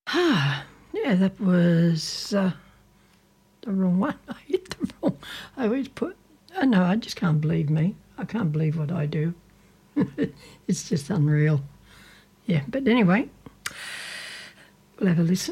Yeah, that was the wrong one. I hit the wrong. I always put. Oh no, I just can't believe me. I can't believe what I do. It's just unreal. Yeah, but anyway, we'll have a listen.